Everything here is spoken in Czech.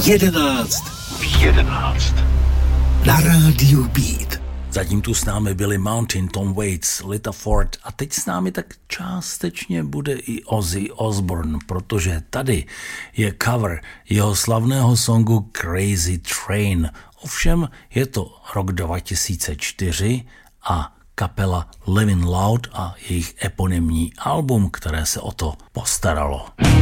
11. Na rádiu Beat. Zatím tu s námi byli Mountain, Tom Waits, Lita Ford a teď s námi tak částečně bude i Ozzy Osbourne, protože tady je cover jeho slavného songu Crazy Train. Ovšem je to rok 2004 a kapela Living Loud a jejich eponymní album, které se o to postaralo.